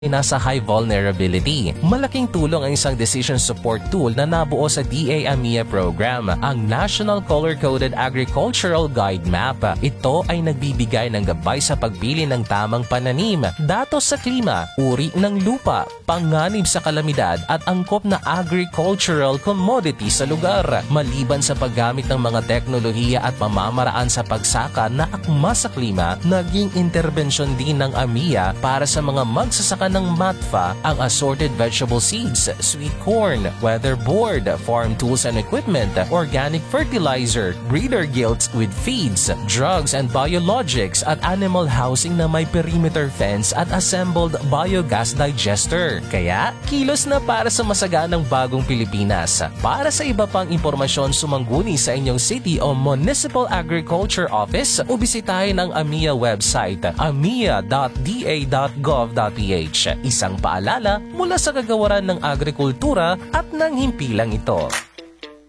nasa high vulnerability. Malaking tulong ang isang decision support tool na nabuo sa DA-AMIA program, ang National Color-Coded Agricultural Guide Map. Ito ay nagbibigay ng gabay sa pagpili ng tamang pananim, datos sa klima, uri ng lupa, panganib sa kalamidad at angkop na agricultural commodity sa lugar. Maliban sa paggamit ng mga teknolohiya at pamamaraan sa pagsaka na akma sa klima, naging interbensyon din ng AMIA para sa mga magsasaka ng MATFA ang assorted vegetable seeds, sweet corn, weather board, farm tools and equipment, organic fertilizer, breeder guilds with feeds, drugs and biologics at animal housing na may perimeter fence at assembled biogas digester. Kaya, kilos na para sa masaganang bagong Pilipinas. Para sa iba pang impormasyon, sumangguni sa inyong city o municipal agriculture office o bisitahin ang AMIA website, amia.da.gov.ph. Isang paalala mula sa kagawaran ng agrikultura at ng himpilang ito.